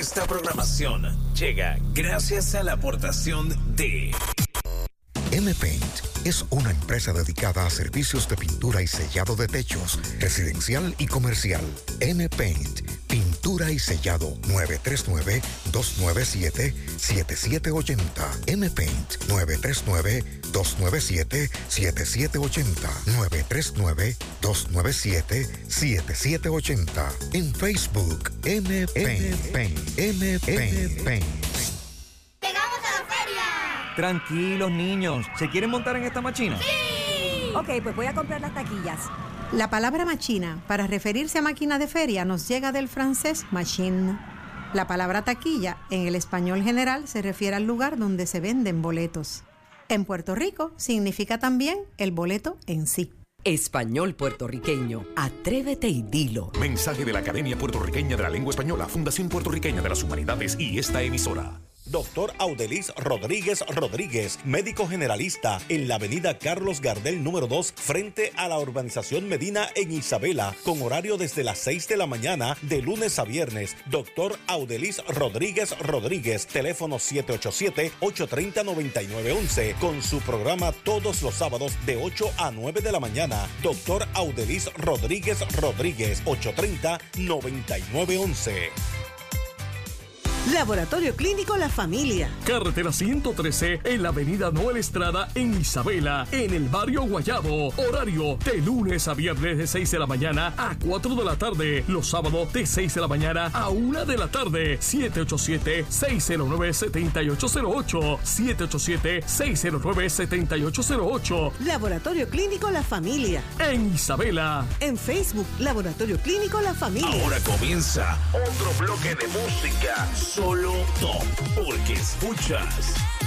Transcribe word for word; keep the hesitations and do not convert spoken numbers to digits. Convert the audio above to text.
Esta programación llega gracias a la aportación de M-Paint es una empresa dedicada a servicios de pintura y sellado de techos, residencial y comercial. M-Paint, pintura y sellado nueve tres nueve, dos nueve siete, siete siete ocho cero. M-Paint nueve tres nueve, dos nueve siete, siete siete ocho cero. nueve tres nueve, dos nueve siete, siete siete ocho cero. En Facebook, M-Paint. M-Paint. Tranquilos, niños. ¿Se quieren montar en esta máquina? ¡Sí! Ok, pues voy a comprar las taquillas. La palabra machina, para referirse a máquina de feria, nos llega del francés machine. La palabra taquilla, en el español general, se refiere al lugar donde se venden boletos. En Puerto Rico, significa también el boleto en sí. Español puertorriqueño. Atrévete y dilo. Mensaje de la Academia Puertorriqueña de la Lengua Española, Fundación Puertorriqueña de las Humanidades y esta emisora. Doctor Audeliz Rodríguez Rodríguez, médico generalista, en la avenida Carlos Gardel número dos, frente a la urbanización Medina en Isabela, con horario desde las seis de la mañana, de lunes a viernes. Doctor Audeliz Rodríguez Rodríguez, teléfono siete ocho siete, ocho tres cero, nueve nueve uno uno, con su programa todos los sábados de ocho a nueve de la mañana. Doctor Audeliz Rodríguez Rodríguez, ocho tres cero, nueve nueve uno uno. Laboratorio Clínico La Familia. Carretera ciento trece en la avenida Noel Estrada en Isabela, en el barrio Guayabo. Horario de lunes a viernes de seis de la mañana a cuatro de la tarde. Los sábados de seis de la mañana a una de la tarde. siete ocho siete, seis cero nueve, siete ocho cero ocho. siete ocho siete, seis cero nueve, siete ocho cero ocho. Laboratorio Clínico La Familia. En Isabela. En Facebook, Laboratorio Clínico La Familia. Ahora comienza otro bloque de música. Solo top, porque escuchas